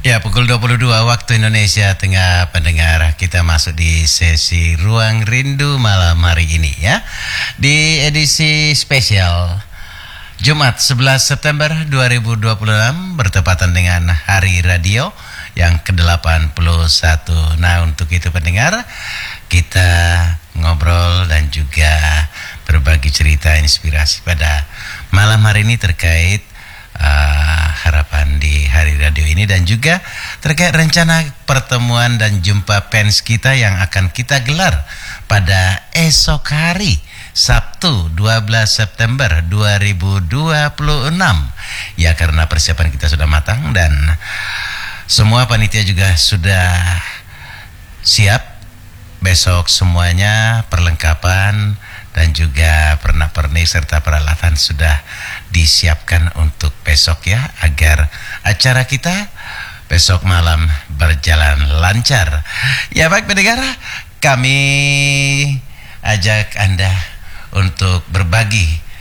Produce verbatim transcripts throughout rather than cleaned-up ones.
Ya, pukul dua puluh dua waktu Indonesia Tengah, pendengar, kita masuk di sesi Ruang Rindu malam hari ini ya. Di edisi spesial Jumat sebelas September dua ribu dua puluh enam bertepatan dengan Hari Radio yang ke delapan puluh satu. Nah, untuk itu pendengar, kita ngobrol dan juga berbagi cerita inspirasi pada malam hari ini terkait Uh, harapan di Hari Radio ini dan juga terkait rencana pertemuan dan jumpa fans kita yang akan kita gelar pada esok hari Sabtu dua belas September dua ribu dua puluh enam. Ya, karena persiapan kita sudah matang dan semua panitia juga sudah siap. Besok semuanya perlengkapan dan juga pernak-pernik serta peralatan sudah disiapkan untuk besok ya, agar acara kita besok malam berjalan lancar. Ya baik pendengar, kami ajak Anda untuk berbagi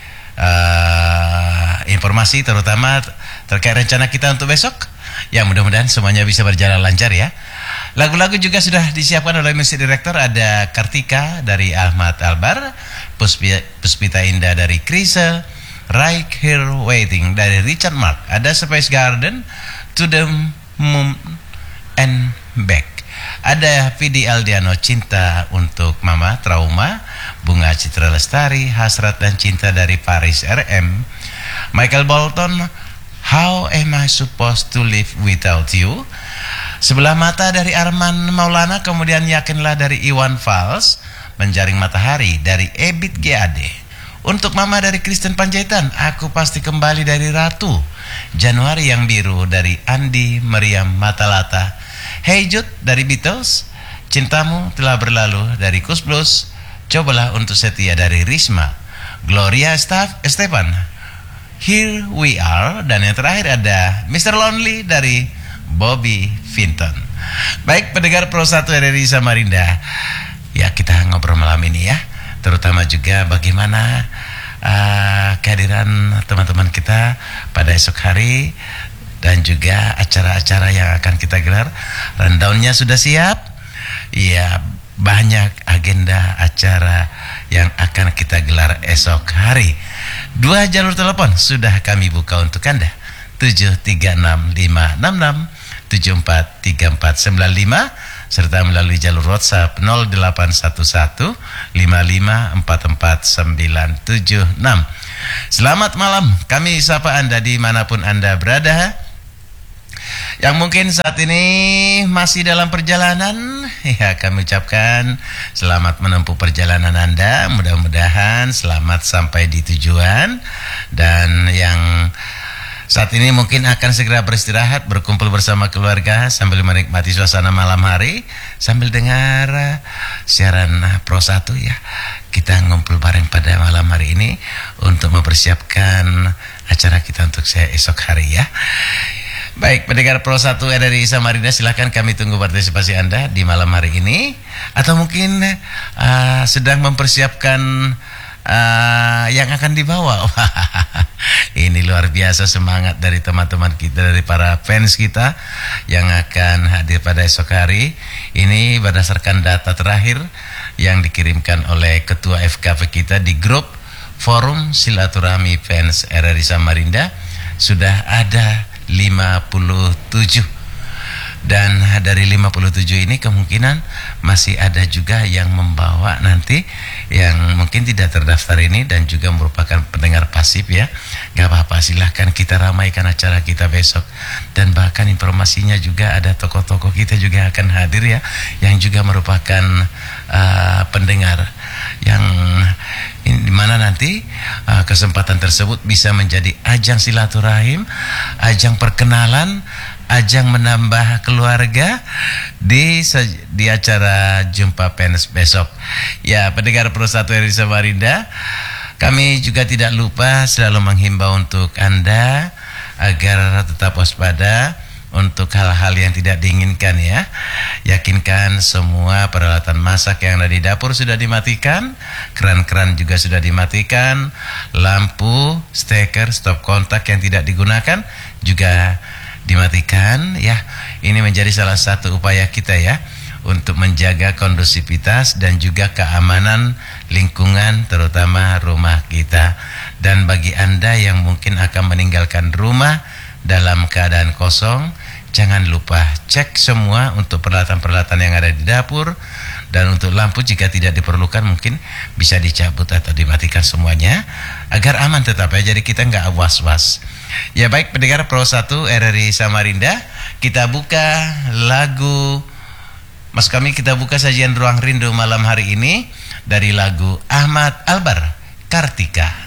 uh, informasi terutama terkait rencana kita untuk besok. Ya, mudah-mudahan semuanya bisa berjalan lancar ya. Lagu-lagu juga sudah disiapkan oleh Music Director. Ada Kartika dari Ahmad Albar, Puspita Indah dari Krisa, Right Here Waiting dari Richard Mark, ada Space Garden, To the Moon and Back, ada Vidi Aldiano, Cinta untuk Mama, Trauma, Bunga Citra Lestari, Hasrat dan Cinta dari Paris R M, Michael Bolton, How Am I Supposed to Live Without You, Sebelah Mata dari Arman Maulana, kemudian Yakinlah dari Iwan Fals, Menjaring Matahari dari Ebit G A D, untuk Mama dari Kristen Panjaitan, Aku Pasti Kembali dari Ratu, Januari Yang Biru dari Andi Meriam Matalata, Hey Jude dari Beatles, Cintamu Telah Berlalu dari Kus Plus, Cobalah Untuk Setia dari Risma, Gloria Estefan, Here We Are, dan yang terakhir ada mister Lonely dari Bobby Finton. Baik pendengar Pro satu R R I Samarinda, ya kita ngobrol malam ini ya, terutama juga bagaimana uh, kehadiran teman-teman kita pada esok hari dan juga acara-acara yang akan kita gelar. Rundownnya sudah siap. Ya, banyak agenda acara yang akan kita gelar esok hari. Dua jalur telepon sudah kami buka untuk Anda, tujuh tiga enam lima enam enam tujuh empat tiga empat sembilan lima, serta melalui jalur WhatsApp nol delapan satu satu lima lima empat empat sembilan tujuh enam. Selamat malam, kami sapa Anda dimanapun Anda berada. Yang mungkin saat ini masih dalam perjalanan, ya kami ucapkan selamat menempuh perjalanan Anda. Mudah-mudahan selamat sampai di tujuan. Dan yang saat ini mungkin akan segera beristirahat, berkumpul bersama keluarga sambil menikmati suasana malam hari, sambil dengar siaran Pro satu ya. Kita ngumpul bareng pada malam hari ini untuk mempersiapkan acara kita untuk saya esok hari ya. Baik, pendengar Pro satu R R I Samarinda, silakan kami tunggu partisipasi Anda di malam hari ini. Atau mungkin uh, sedang mempersiapkan uh, yang akan dibawa. Ini luar biasa semangat dari teman-teman kita, dari para fans kita yang akan hadir pada esok hari. Ini berdasarkan data terakhir yang dikirimkan oleh Ketua F K P kita di grup Forum Silaturahmi Fans R R I Samarinda. Sudah ada lima puluh tujuh. Dan dari lima puluh tujuh ini kemungkinan masih ada juga yang membawa nanti yang mungkin tidak terdaftar ini dan juga merupakan pendengar pasif ya. Gak apa-apa, silahkan kita ramaikan acara kita besok. Dan bahkan informasinya juga ada tokoh-tokoh kita juga akan hadir ya, yang juga merupakan uh, pendengar yang di mana nanti uh, kesempatan tersebut bisa menjadi ajang silaturahim, ajang perkenalan, ajang menambah keluarga di di acara jumpa fans besok. Ya, pendengar Pro satu R R I Samarinda, kami juga tidak lupa selalu menghimbau untuk Anda agar tetap waspada untuk hal-hal yang tidak diinginkan ya. Yakinkan semua peralatan masak yang ada di dapur sudah dimatikan, keran-keran juga sudah dimatikan, lampu, steker, stop kontak yang tidak digunakan juga dimatikan ya. Ini menjadi salah satu upaya kita ya untuk menjaga kondusivitas dan juga keamanan lingkungan, terutama rumah kita. Dan bagi Anda yang mungkin akan meninggalkan rumah dalam keadaan kosong, jangan lupa cek semua untuk peralatan-peralatan yang ada di dapur. Dan untuk lampu jika tidak diperlukan mungkin bisa dicabut atau dimatikan semuanya agar aman tetap ya, jadi kita nggak was-was. Ya baik pendengar Pro satu R R I Samarinda, kita buka lagu Mas kami kita buka sajian Ruang Rindu malam hari ini dari lagu Ahmad Albar, Kartika.